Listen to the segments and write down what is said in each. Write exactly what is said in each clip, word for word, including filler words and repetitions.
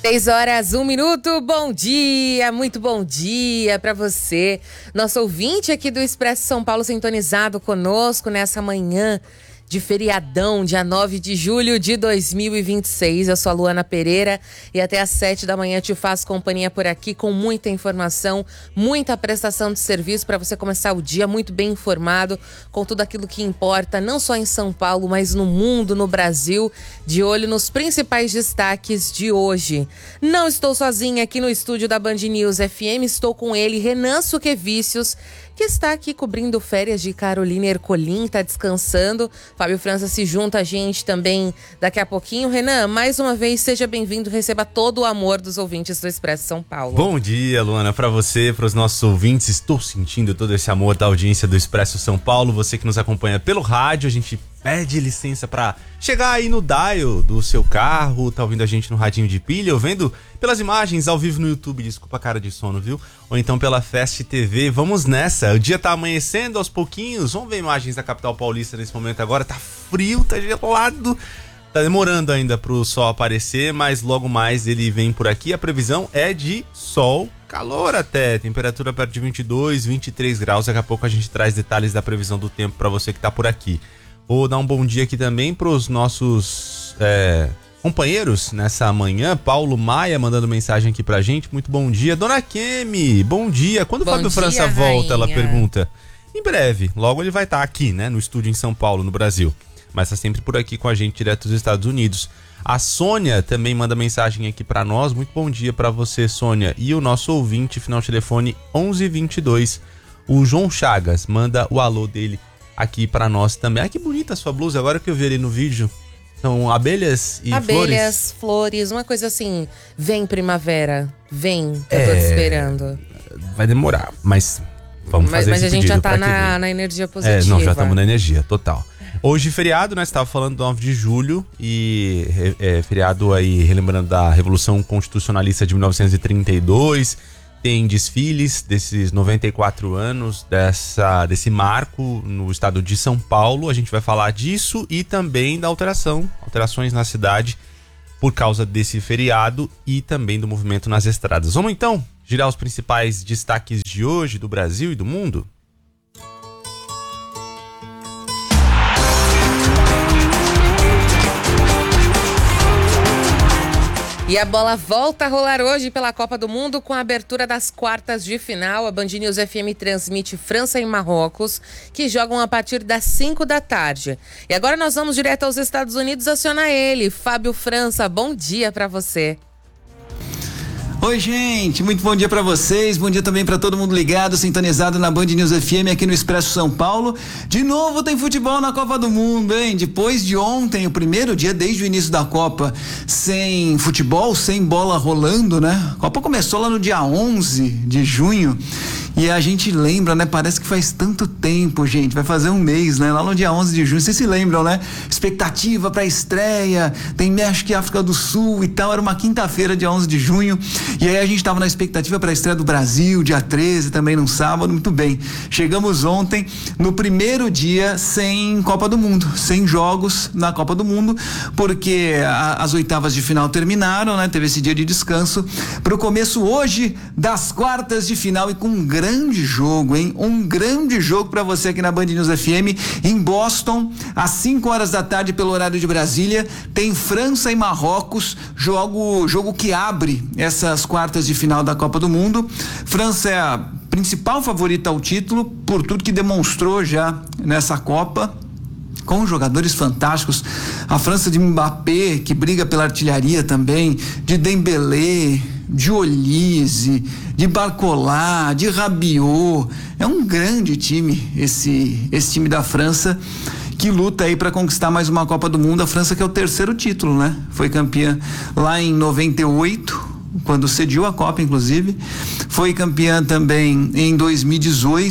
Seis horas, um minuto, bom dia, muito bom dia para você, nosso ouvinte aqui do Expresso São Paulo, sintonizado conosco nessa manhã de feriadão, dia nove de julho de dois mil e vinte e seis. Eu sou a Luana Pereira e até às sete da manhã te faço companhia por aqui com muita informação, muita prestação de serviço para você começar o dia muito bem informado com tudo aquilo que importa, não só em São Paulo, mas no mundo, no Brasil, de olho nos principais destaques de hoje. Não estou sozinha aqui no estúdio da Band News F M, estou com ele, Renan Suquevicius, que está aqui cobrindo férias de Carolina Ercolim, está descansando. Fábio França se junta a gente também daqui a pouquinho. Renan, mais uma vez, seja bem-vindo, receba todo o amor dos ouvintes do Expresso São Paulo. Bom dia, Luana, para você, para os nossos ouvintes. Estou sentindo todo esse amor da audiência do Expresso São Paulo. Você que nos acompanha pelo rádio, a gente pede licença para chegar aí no dial do seu carro, tá ouvindo a gente no radinho de pilha, ou vendo pelas imagens ao vivo no YouTube, desculpa a cara de sono, viu? Ou então pela Fast T V. Vamos nessa, o dia tá amanhecendo aos pouquinhos, vamos ver imagens da capital paulista nesse momento agora, tá frio, tá gelado, tá demorando ainda pro sol aparecer, mas logo mais ele vem por aqui. A previsão é de sol, calor até, temperatura perto de vinte e dois, vinte e três graus, daqui a pouco a gente traz detalhes da previsão do tempo para você que tá por aqui. Vou dar um bom dia aqui também para os nossos é, companheiros nessa manhã. Paulo Maia mandando mensagem aqui pra gente. Muito bom dia. Dona Kemi, bom dia. Quando o Fábio França volta, ela pergunta. Em breve, logo ele vai estar aqui, né, no estúdio em São Paulo, no Brasil. Mas tá sempre por aqui com a gente, direto dos Estados Unidos. A Sônia também manda mensagem aqui pra nós. Muito bom dia pra você, Sônia. E o nosso ouvinte, final de telefone onze vinte e dois, o João Chagas, manda o alô dele aqui pra nós também. Ai, que bonita a sua blusa, agora que eu vi ali no vídeo. São abelhas e abelhas, flores. Abelhas, flores, uma coisa assim, vem primavera, vem, que é, eu tô te esperando. Vai demorar, mas vamos mas, fazer mas esse Mas a gente já tá na, na energia positiva. É, não, já estamos na energia, total. Hoje feriado, né, você estava falando do nove de julho e é, feriado aí relembrando da Revolução Constitucionalista de mil novecentos e trinta e dois. Tem desfiles desses noventa e quatro anos, dessa, desse marco no estado de São Paulo. A gente vai falar disso e também da alteração, alterações na cidade por causa desse feriado e também do movimento nas estradas. Vamos então girar os principais destaques de hoje do Brasil e do mundo? E a bola volta a rolar hoje pela Copa do Mundo com a abertura das quartas de final. A Band News F M transmite França e Marrocos, que jogam a partir das cinco da tarde. E agora nós vamos direto aos Estados Unidos acionar ele, Fábio França. Bom dia para você. Oi, gente, muito bom dia pra vocês, bom dia também pra todo mundo ligado, sintonizado na Band News F M aqui no Expresso São Paulo. De novo tem futebol na Copa do Mundo, hein? Depois de ontem, o primeiro dia desde o início da Copa sem futebol, sem bola rolando, né? A Copa começou lá no dia onze de junho. E a gente lembra, né? Parece que faz tanto tempo, gente. Vai fazer um mês, né? Lá no dia onze de junho. Vocês se lembram, né? Expectativa pra estreia. Tem México e África do Sul e tal. Era uma quinta-feira, dia onze de junho. E aí a gente tava na expectativa pra estreia do Brasil, dia treze, também num sábado. Muito bem. Chegamos ontem no primeiro dia sem Copa do Mundo. Sem jogos na Copa do Mundo. Porque a, as oitavas de final terminaram, né? Teve esse dia de descanso. Pro começo hoje das quartas de final e com um grande grande jogo, hein? Um grande jogo para você aqui na Band News F M em Boston, às cinco horas da tarde pelo horário de Brasília, tem França e Marrocos, jogo, jogo que abre essas quartas de final da Copa do Mundo. França é a principal favorita ao título por tudo que demonstrou já nessa Copa, com jogadores fantásticos. A França de Mbappé, que briga pela artilharia também, de Dembélé, de Olise, de Barcola, de Rabiot. É um grande time esse, esse time da França, que luta aí para conquistar mais uma Copa do Mundo. A França que é o terceiro título, né? Foi campeã lá em noventa e oito, quando cediu a Copa, inclusive. Foi campeã também em dois mil e dezoito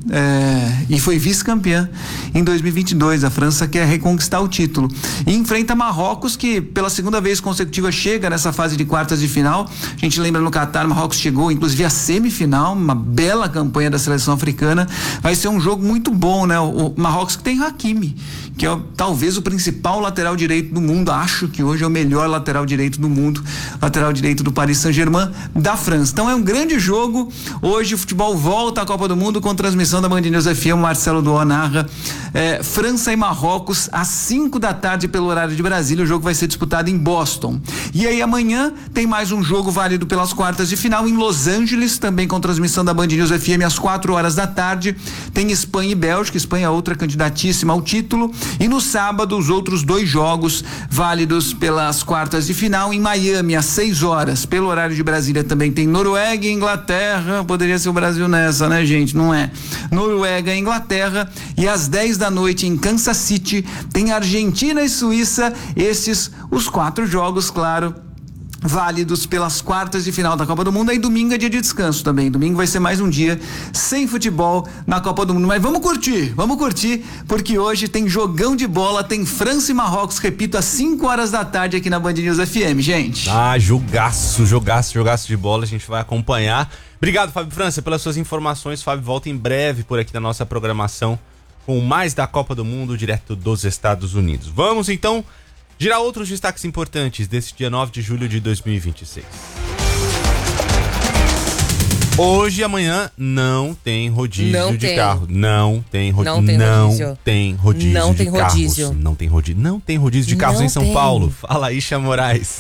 é, e foi vice-campeã em dois mil e vinte e dois. A França quer reconquistar o título e enfrenta Marrocos, que pela segunda vez consecutiva chega nessa fase de quartas de final. A gente lembra no Catar, Marrocos chegou inclusive à semifinal, uma bela campanha da seleção africana. Vai ser um jogo muito bom, né? O, o Marrocos que tem Hakimi, que é o, talvez o principal lateral direito do mundo. Acho que hoje é o melhor lateral direito do mundo, lateral direito do Paris Saint-Germain da França. Então é um grande jogo. Hoje o futebol volta à Copa do Mundo com transmissão da Band News F M. Marcelo Duó narra é, França e Marrocos às cinco da tarde pelo horário de Brasília. O jogo vai ser disputado em Boston. E aí amanhã tem mais um jogo válido pelas quartas de final em Los Angeles, também com transmissão da Band News F M às quatro horas da tarde. Tem Espanha e Bélgica. Espanha é outra candidatíssima ao título. E no sábado os outros dois jogos válidos pelas quartas de final em Miami às seis horas pelo horário de Brasília. Também tem Noruega e Inglaterra. Poderia ser o Brasil nessa, né, gente? Não é. Noruega e Inglaterra. E às dez da noite em Kansas City tem Argentina e Suíça. Estes os quatro jogos, claro, válidos pelas quartas de final da Copa do Mundo. Aí domingo é dia de descanso também. Domingo vai ser mais um dia sem futebol na Copa do Mundo. Mas vamos curtir, vamos curtir, porque hoje tem jogão de bola, tem França e Marrocos, repito, às cinco horas da tarde aqui na Band News F M, gente. Ah, jogaço, jogaço, jogaço de bola, a gente vai acompanhar. Obrigado, Fábio França, pelas suas informações. Fábio volta em breve por aqui na nossa programação com mais da Copa do Mundo, direto dos Estados Unidos. Vamos então girar outros destaques importantes desse dia nove de julho de dois mil e vinte e seis. Hoje e amanhã não tem rodízio não de tem. carro. Não tem, ro... não tem não rodízio. Tem rodízio não de tem rodízio. carros. Não tem rodízio. Não tem rodízio de carros não em São tem. Paulo. Fala aí, Isha Moraes.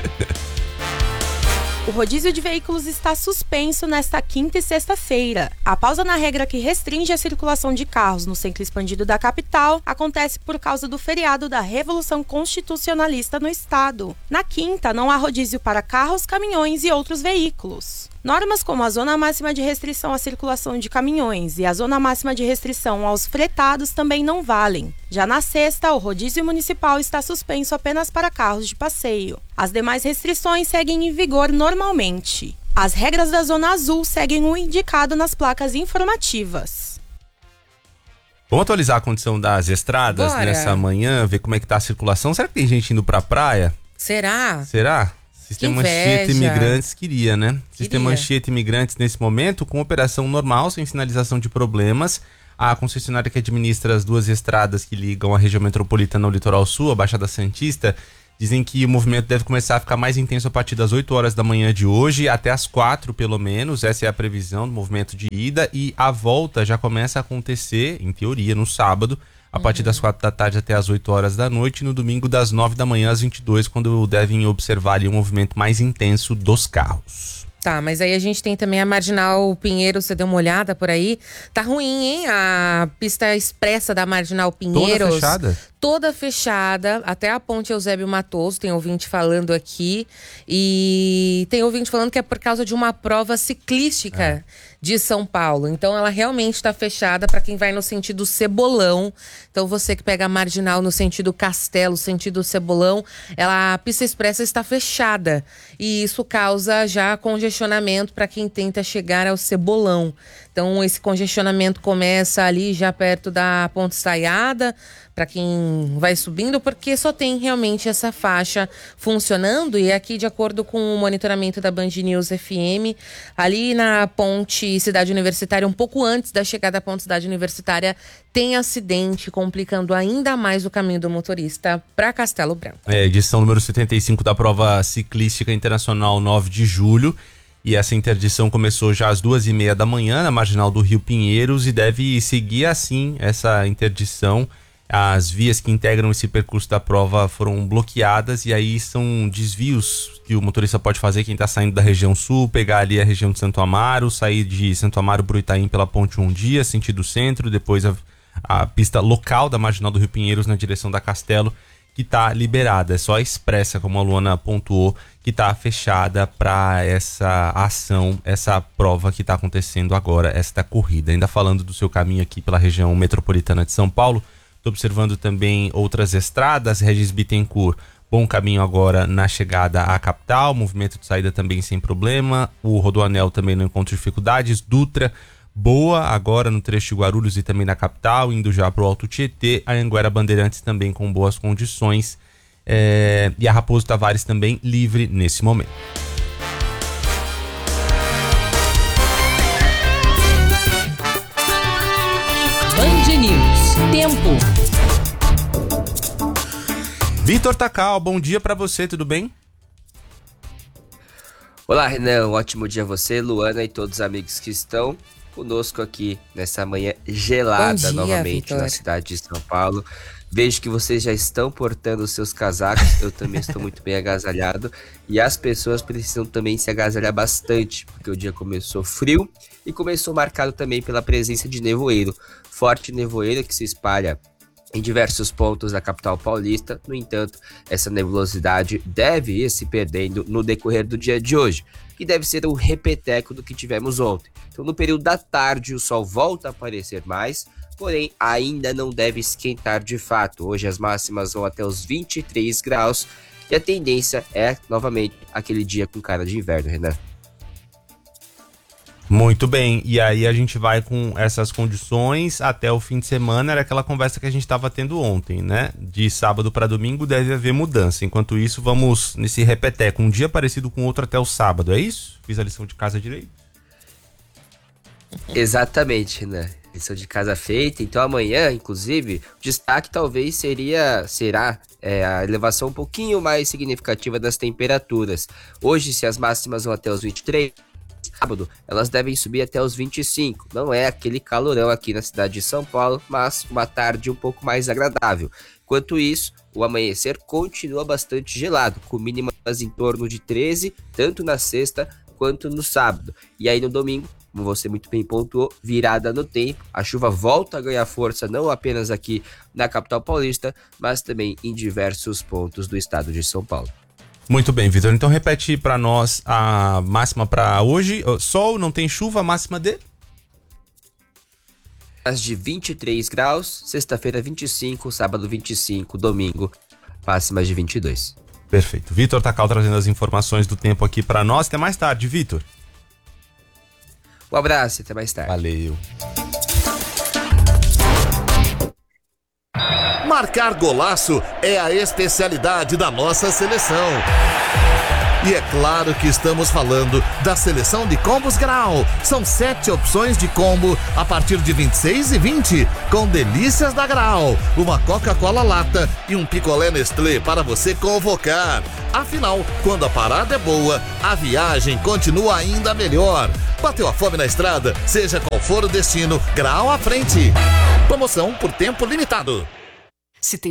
O rodízio de veículos está suspenso nesta quinta e sexta-feira. A pausa na regra que restringe a circulação de carros no centro expandido da capital acontece por causa do feriado da Revolução Constitucionalista no estado. Na quinta, não há rodízio para carros, caminhões e outros veículos. Normas como a zona máxima de restrição à circulação de caminhões e a zona máxima de restrição aos fretados também não valem. Já na sexta, o rodízio municipal está suspenso apenas para carros de passeio. As demais restrições seguem em vigor normalmente. As regras da zona azul seguem o indicado nas placas informativas. Vamos atualizar a condição das estradas Bora. nessa manhã, ver como é que tá a circulação. Será que tem gente indo pra praia? Será? Será? Sistema Anchieta Imigrantes queria, né? Queria. Sistema Anchieta Imigrantes, nesse momento, com operação normal, sem sinalização de problemas. A concessionária que administra as duas estradas que ligam a região metropolitana ao litoral sul, a Baixada Santista, dizem que o movimento deve começar a ficar mais intenso a partir das oito horas da manhã de hoje, até as quatro pelo menos. Essa é a previsão do movimento de ida, e a volta já começa a acontecer, em teoria, no sábado, a partir das quatro da tarde até as oito horas da noite, no domingo das nove da manhã às vinte e duas, quando devem observar ali um movimento mais intenso dos carros. Tá, mas aí a gente tem também a Marginal Pinheiros, você deu uma olhada por aí? Tá ruim, hein? A pista expressa da Marginal Pinheiros. Toda fechada? Toda fechada, até a ponte Eusébio Matoso, tem ouvinte falando aqui. E tem ouvinte falando que é por causa de uma prova ciclística é. de São Paulo. Então ela realmente está fechada para quem vai no sentido Cebolão. Então você que pega a Marginal no sentido Castelo, sentido Cebolão, ela, a pista expressa está fechada. E isso causa já congestionamento para quem tenta chegar ao Cebolão. Então esse congestionamento começa ali já perto da Ponte Estaiada, para quem vai subindo, porque só tem realmente essa faixa funcionando. E aqui, de acordo com o monitoramento da Band News F M, ali na ponte Cidade Universitária, um pouco antes da chegada à ponte Cidade Universitária, tem acidente, complicando ainda mais o caminho do motorista para Castelo Branco. É, edição número setenta e cinco da prova ciclística internacional nove de julho. E essa interdição começou já às duas e meia da manhã na Marginal do Rio Pinheiros e deve seguir assim essa interdição. As vias que integram esse percurso da prova foram bloqueadas, e aí são desvios que o motorista pode fazer, quem está saindo da região sul, pegar ali a região de Santo Amaro, sair de Santo Amaro para o Itaim pela Ponte Um Dia, sentido centro, depois a, a pista local da Marginal do Rio Pinheiros na direção da Castelo, que está liberada. É só a expressa, como a Luana pontuou, que está fechada para essa ação, essa prova que está acontecendo agora, esta corrida. Ainda falando do seu caminho aqui pela região metropolitana de São Paulo, estou observando também outras estradas. Regis Bittencourt, bom caminho agora na chegada à capital, movimento de saída também sem problema. O Rodoanel também não encontra dificuldades. Dutra, boa agora no trecho de Guarulhos e também na capital, indo já para o Alto Tietê. A Anhanguera Bandeirantes também com boas condições. É, e a Raposo Tavares também livre nesse momento. Band News. Tempo. Vitor Takal, bom dia pra você, tudo bem? Olá, Renan, um ótimo dia a você, Luana e todos os amigos que estão conosco aqui nessa manhã gelada dia, novamente Victor. Na cidade de São Paulo. Vejo que vocês já estão portando os seus casacos, eu também estou muito bem agasalhado e as pessoas precisam também se agasalhar bastante, porque o dia começou frio e começou marcado também pela presença de nevoeiro, forte nevoeiro que se espalha em diversos pontos da capital paulista. No entanto, essa nebulosidade deve ir se perdendo no decorrer do dia de hoje, que deve ser um repeteco do que tivemos ontem. Então, no período da tarde, o sol volta a aparecer mais, porém, ainda não deve esquentar de fato. Hoje as máximas vão até os vinte e três graus e a tendência é, novamente, aquele dia com cara de inverno, Renan. Muito bem, e aí a gente vai com essas condições até o fim de semana. Era aquela conversa que a gente estava tendo ontem, né? De sábado para domingo deve haver mudança. Enquanto isso, vamos nesse repeteco, um dia parecido com o outro até o sábado, é isso? Fiz a lição de casa direito? Exatamente, né? Lição de casa feita. Então amanhã, inclusive, o destaque talvez seria, será é, a elevação um pouquinho mais significativa das temperaturas. Hoje, se as máximas vão até os vinte e três, sábado elas devem subir até os vinte e cinco. Não é aquele calorão aqui na cidade de São Paulo, mas uma tarde um pouco mais agradável. Enquanto isso, o amanhecer continua bastante gelado, com mínimas em torno de treze, tanto na sexta quanto no sábado. E aí no domingo, como você muito bem pontuou, virada no tempo, a chuva volta a ganhar força não apenas aqui na capital paulista, mas também em diversos pontos do estado de São Paulo. Muito bem, Vitor. Então repete para nós a máxima para hoje. Sol, não tem chuva, a máxima de? As de vinte e três graus, sexta-feira vinte e cinco, sábado vinte e cinco, domingo máximas de vinte e dois. Perfeito. Vitor Takal trazendo as informações do tempo aqui para nós. Até mais tarde, Vitor. Um abraço e até mais tarde. Valeu. Marcar golaço é a especialidade da nossa seleção. E é claro que estamos falando da seleção de combos Grau. São sete opções de combo a partir de vinte e seis e vinte, com delícias da Grau, uma Coca-Cola lata e um picolé Nestlé para você convocar. Afinal, quando a parada é boa, a viagem continua ainda melhor. Bateu a fome na estrada? Seja qual for o destino, Grau à frente. Promoção por tempo limitado. Se tem